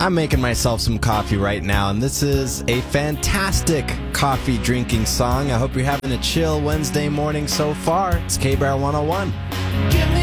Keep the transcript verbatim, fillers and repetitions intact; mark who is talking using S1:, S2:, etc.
S1: I'm making myself some coffee right now, and this is a fantastic coffee drinking song. I hope you're having a chill Wednesday morning so far. It's K-Bar one oh one.
S2: Give me